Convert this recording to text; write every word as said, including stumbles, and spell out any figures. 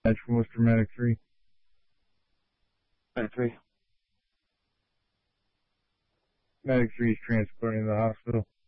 from Worcester Medic three. Medic three. Medic three is transporting to the hospital.